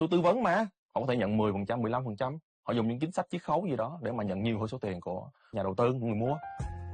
Tôi tư vấn mà, họ có thể nhận 10%, 15%. Họ dùng những chính sách chiết khấu gì đó để mà nhận nhiều hơn số tiền của nhà đầu tư, người mua.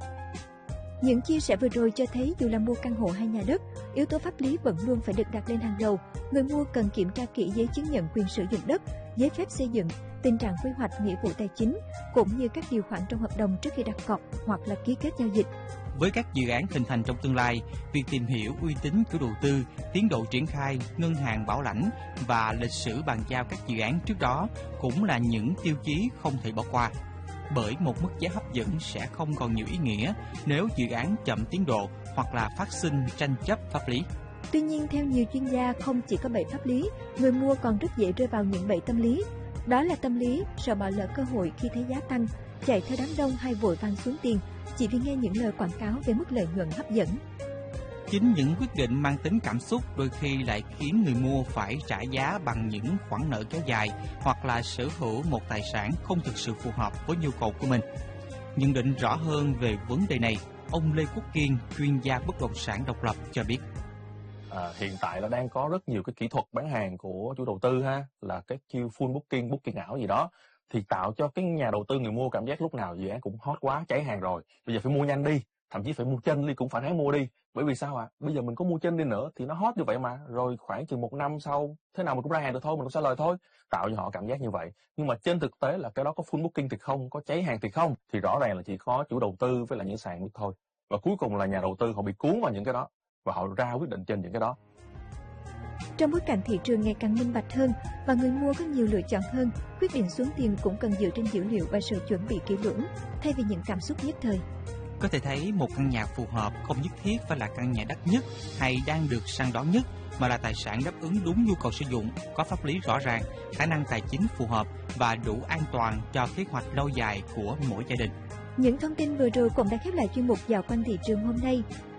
Những chia sẻ vừa rồi cho thấy dù là mua căn hộ hay nhà đất, yếu tố pháp lý vẫn luôn phải được đặt lên hàng đầu. Người mua cần kiểm tra kỹ giấy chứng nhận quyền sử dụng đất, giấy phép xây dựng, tình trạng quy hoạch, nghĩa vụ tài chính, cũng như các điều khoản trong hợp đồng trước khi đặt cọc hoặc là ký kết giao dịch. Với các dự án hình thành trong tương lai, việc tìm hiểu uy tín chủ đầu tư, tiến độ triển khai, ngân hàng bảo lãnh và lịch sử bàn giao các dự án trước đó cũng là những tiêu chí không thể bỏ qua. Bởi một mức giá hấp dẫn sẽ không còn nhiều ý nghĩa nếu dự án chậm tiến độ hoặc là phát sinh tranh chấp pháp lý. Tuy nhiên, theo nhiều chuyên gia, không chỉ có bẫy pháp lý, người mua còn rất dễ rơi vào những bẫy tâm lý. Đó là tâm lý sợ bỏ lỡ cơ hội khi thấy giá tăng, chạy theo đám đông hay vội vàng xuống tiền chỉ vì nghe những lời quảng cáo về mức lợi nhuận hấp dẫn. Chính những quyết định mang tính cảm xúc đôi khi lại khiến người mua phải trả giá bằng những khoản nợ kéo dài hoặc là sở hữu một tài sản không thực sự phù hợp với nhu cầu của mình. Nhận định rõ hơn về vấn đề này, ông Lê Quốc Kiên, chuyên gia bất động sản độc lập cho biết. Hiện tại là đang có rất nhiều cái kỹ thuật bán hàng của chủ đầu tư ha, là cái chiêu full booking, booking ảo gì đó, thì tạo cho cái nhà đầu tư, người mua cảm giác lúc nào dự án cũng hot quá, cháy hàng rồi, bây giờ phải mua nhanh đi, thậm chí phải mua chân đi, cũng phải ráng mua đi. Bởi vì sao ạ? Bây giờ mình có mua chân đi nữa thì nó hot như vậy mà, rồi khoảng chừng 1 năm sau thế nào mình cũng ra hàng được thôi, mình cũng sẽ lời thôi, tạo cho họ cảm giác như vậy. Nhưng mà trên thực tế là cái đó có full booking thì không, có cháy hàng thì không, thì rõ ràng là chỉ có chủ đầu tư với lại những sàn biết thôi. Và cuối cùng là nhà đầu tư họ bị cuốn vào những cái đó và họ ra quyết định trên những cái đó. Trong bối cảnh thị trường ngày càng minh bạch hơn và người mua có nhiều lựa chọn hơn, quyết định xuống tiền cũng cần dựa trên dữ liệu và sự chuẩn bị kỹ lưỡng, thay vì những cảm xúc nhất thời. Có thể thấy một căn nhà phù hợp không nhất thiết phải là căn nhà đắt nhất hay đang được săn đón nhất, mà là tài sản đáp ứng đúng nhu cầu sử dụng, có pháp lý rõ ràng, khả năng tài chính phù hợp và đủ an toàn cho kế hoạch lâu dài của mỗi gia đình. Những thông tin vừa rồi cũng đã khép lại chuyên mục Dạo quanh thị trường hôm nay.